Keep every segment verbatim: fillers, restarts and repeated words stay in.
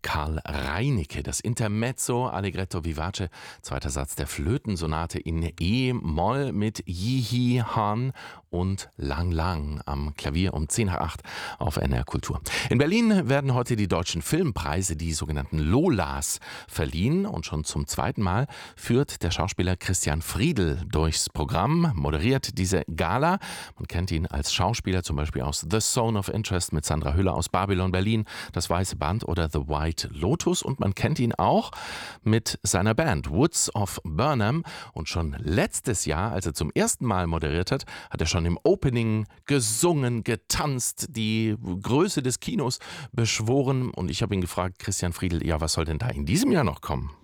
Karl Reinicke, das Intermezzo Allegretto vivace, zweiter Satz der Flötensonate in E-Moll mit Yihi Han und Lang Lang am Klavier um zehn nach acht auf N R Kultur. In Berlin werden heute die deutschen Filmpreise, die sogenannten Lolas, verliehen und schon zum zweiten Mal führt der Schauspieler Christian Friedel durchs Programm, moderiert diese Gala. Man kennt ihn als Schauspieler zum Beispiel aus The Zone of Interest mit Sandra Hüller aus Babylon Berlin, Das Weiße Band oder The White Lotus, und man kennt ihn auch mit seiner Band Woods of Burnham, und schon letztes Jahr, als er zum ersten Mal moderiert hat, hat er schon im Opening gesungen, getanzt, die Größe des Kinos beschworen, und ich habe ihn gefragt, Christian Friedel, ja, was soll denn da in diesem Jahr noch kommen?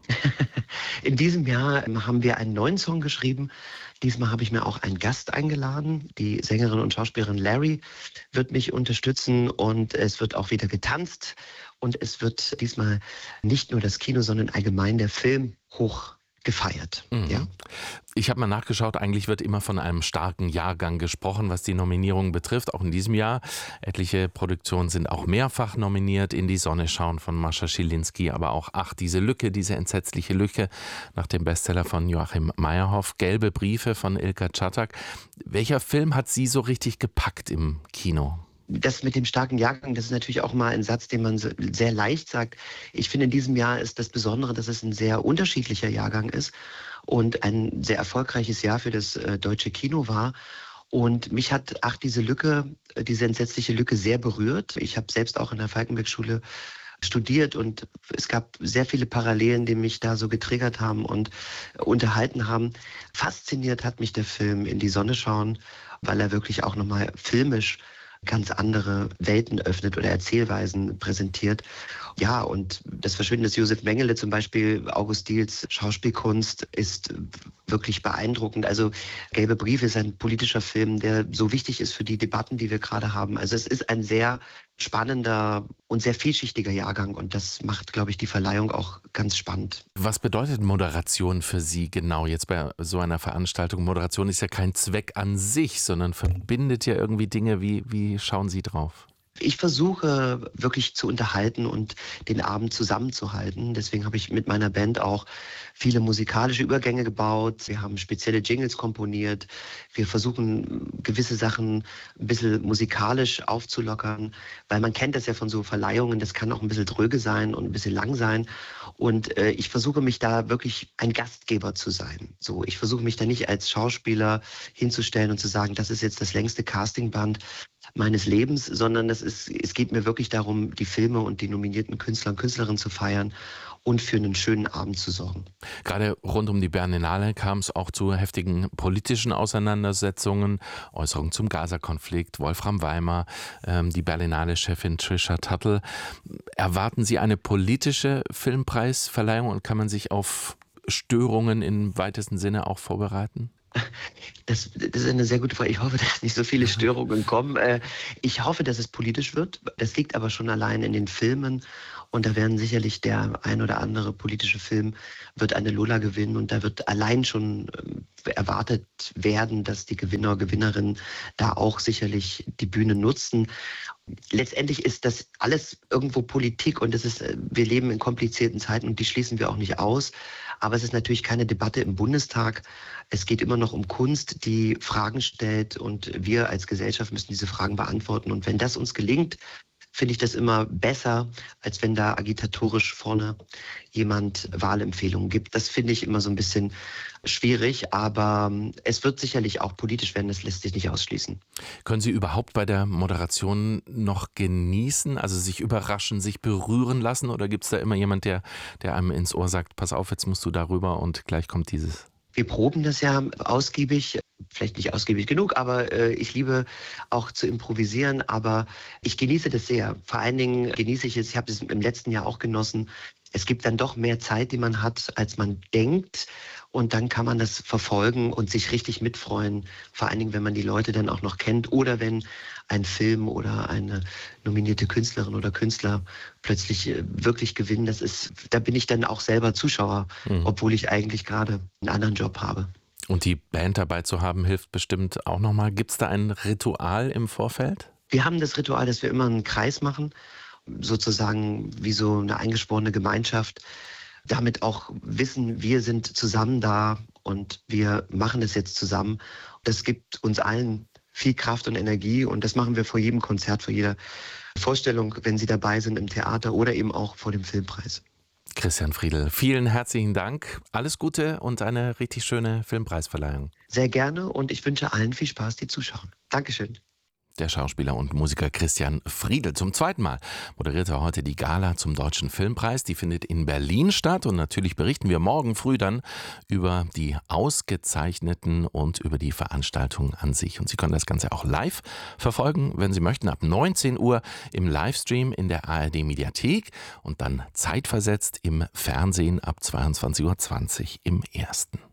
In diesem Jahr haben wir einen neuen Song geschrieben. Diesmal habe ich mir auch einen Gast eingeladen. Die Sängerin und Schauspielerin Larry wird mich unterstützen, und es wird auch wieder getanzt. Und es wird diesmal nicht nur das Kino, sondern allgemein der Film hoch gefeiert. Mhm. Ja. Ich habe mal nachgeschaut, eigentlich wird immer von einem starken Jahrgang gesprochen, was die Nominierungen betrifft, auch in diesem Jahr. Etliche Produktionen sind auch mehrfach nominiert. In die Sonne schauen von Mascha Schilinski, aber auch Ach, diese Lücke, diese entsetzliche Lücke nach dem Bestseller von Joachim Meyerhoff, Gelbe Briefe von Ilka Czatak. Welcher Film hat Sie so richtig gepackt im Kino? Das mit dem starken Jahrgang, das ist natürlich auch mal ein Satz, den man sehr leicht sagt. Ich finde, in diesem Jahr ist das Besondere, dass es ein sehr unterschiedlicher Jahrgang ist und ein sehr erfolgreiches Jahr für das äh, deutsche Kino war. Und mich hat, ach, diese Lücke, diese entsetzliche Lücke sehr berührt. Ich habe selbst auch in der Falkenberg-Schule studiert, und es gab sehr viele Parallelen, die mich da so getriggert haben und unterhalten haben. Fasziniert hat mich der Film In die Sonne schauen, weil er wirklich auch nochmal filmisch ganz andere Welten öffnet oder Erzählweisen präsentiert. Ja, und das Verschwinden des Josef Mengele zum Beispiel, August Diels Schauspielkunst ist wirklich beeindruckend. Also Gelbe Briefe ist ein politischer Film, der so wichtig ist für die Debatten, die wir gerade haben. Also es ist ein sehr spannender und sehr vielschichtiger Jahrgang, und das macht, glaube ich, die Verleihung auch ganz spannend. Was bedeutet Moderation für Sie genau jetzt bei so einer Veranstaltung? Moderation ist ja kein Zweck an sich, sondern verbindet ja irgendwie Dinge. Wie, wie schauen Sie drauf? Ich versuche wirklich zu unterhalten und den Abend zusammenzuhalten. Deswegen habe ich mit meiner Band auch viele musikalische Übergänge gebaut. Wir haben spezielle Jingles komponiert. Wir versuchen, gewisse Sachen ein bisschen musikalisch aufzulockern, weil man kennt das ja von so Verleihungen. Das kann auch ein bisschen dröge sein und ein bisschen lang sein. Und äh, ich versuche, mich da wirklich ein Gastgeber zu sein. So, ich versuche, mich da nicht als Schauspieler hinzustellen und zu sagen, das ist jetzt das längste Castingband meines Lebens, sondern das ist, es geht mir wirklich darum, die Filme und die nominierten Künstler und Künstlerinnen zu feiern und für einen schönen Abend zu sorgen. Gerade rund um die Berlinale kam es auch zu heftigen politischen Auseinandersetzungen, Äußerungen zum Gaza-Konflikt, Wolfram Weimar, ähm, die Berlinale-Chefin Trisha Tuttle. Erwarten Sie eine politische Filmpreisverleihung, und kann man sich auf Störungen im weitesten Sinne auch vorbereiten? Das, das ist eine sehr gute Frage. Ich hoffe, dass nicht so viele Störungen kommen. Ich hoffe, dass es politisch wird. Das liegt aber schon allein in den Filmen. Und da werden sicherlich der ein oder andere politische Film wird eine Lola gewinnen. Und da wird allein schon erwartet werden, dass die Gewinner, Gewinnerinnen da auch sicherlich die Bühne nutzen. Letztendlich ist das alles irgendwo Politik, und das ist, wir leben in komplizierten Zeiten, und die schließen wir auch nicht aus. Aber es ist natürlich keine Debatte im Bundestag. Es geht immer noch um Kunst, die Fragen stellt, und wir als Gesellschaft müssen diese Fragen beantworten. Und wenn das uns gelingt, finde ich das immer besser, als wenn da agitatorisch vorne jemand Wahlempfehlungen gibt. Das finde ich immer so ein bisschen schwierig, aber es wird sicherlich auch politisch werden, das lässt sich nicht ausschließen. Können Sie überhaupt bei der Moderation noch genießen, also sich überraschen, sich berühren lassen, oder gibt es da immer jemand, der, der einem ins Ohr sagt, pass auf, jetzt musst du darüber und gleich kommt dieses? Wir proben das ja ausgiebig, vielleicht nicht ausgiebig genug, aber äh, ich liebe auch zu improvisieren, aber ich genieße das sehr. Vor allen Dingen genieße ich es, ich habe es im letzten Jahr auch genossen, es gibt dann doch mehr Zeit, die man hat, als man denkt. Und dann kann man das verfolgen und sich richtig mitfreuen. Vor allen Dingen, wenn man die Leute dann auch noch kennt, oder wenn ein Film oder eine nominierte Künstlerin oder Künstler plötzlich wirklich gewinnen. Das ist, da bin ich dann auch selber Zuschauer, mhm. obwohl ich eigentlich gerade einen anderen Job habe. Und die Band dabei zu haben, hilft bestimmt auch nochmal. Gibt es da ein Ritual im Vorfeld? Wir haben das Ritual, dass wir immer einen Kreis machen sozusagen wie so eine eingeschworene Gemeinschaft damit auch wissen, wir sind zusammen da und wir machen das jetzt zusammen. Das gibt uns allen viel Kraft und Energie und das machen wir vor jedem Konzert, vor jeder Vorstellung, wenn Sie dabei sind im Theater oder eben auch vor dem Filmpreis. Christian Friedl, vielen herzlichen Dank. Alles Gute und eine richtig schöne Filmpreisverleihung. Sehr gerne und ich wünsche allen viel Spaß, die zuschauen. Dankeschön. Der Schauspieler und Musiker Christian Friedl. Zum zweiten Mal moderiert er heute die Gala zum Deutschen Filmpreis. Die findet in Berlin statt und natürlich berichten wir morgen früh dann über die Ausgezeichneten und über die Veranstaltung an sich. Und Sie können das Ganze auch live verfolgen, wenn Sie möchten, ab neunzehn Uhr im Livestream in der A R D-Mediathek und dann zeitversetzt im Fernsehen ab zweiundzwanzig Uhr zwanzig im Ersten.